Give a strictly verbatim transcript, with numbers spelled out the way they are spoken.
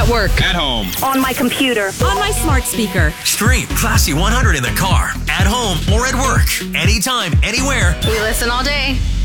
work. At home. On my computer. On my smart speaker. Stream Classy one hundred in the car, at home, or at work. Anytime, anywhere. We listen all day.